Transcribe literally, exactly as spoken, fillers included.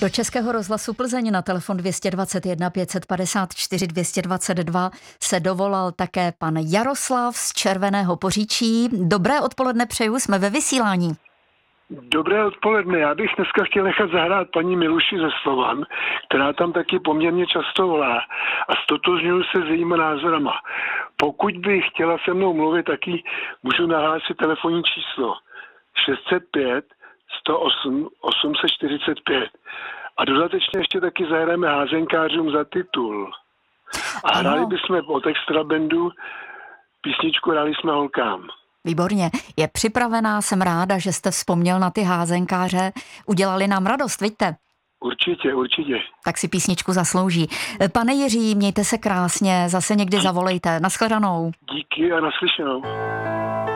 Do Českého rozhlasu Plzeň na telefon dvě stě dvacet jedna pět set padesát čtyři dvě stě dvacet dva se dovolal také pan Jaroslav z Červeného Poříčí. Dobré odpoledne přeju, jsme ve vysílání. Dobré odpoledne, já bych dneska chtěl nechat zahrát paní Miluši ze Slovan, která tam taky poměrně často volá a stotožňuji se s jejíma názorama. Pokud by chtěla se mnou mluvit, taky můžu nahlásit telefonní číslo šest set pět sto osm osm set čtyřicet pět. A dodatečně ještě taky zahrajeme házenkářům za titul. A hráli bychom od Extra Bandu písničku Hráli jsme holkám. Výborně, je připravená, jsem ráda, že jste vzpomněl na ty házenkáře. Udělali nám radost, vidíte? Určitě, určitě. Tak si písničku zaslouží. Pane Jiří, mějte se krásně, zase někdy zavolejte. Nashledanou. Díky a naslyšenou.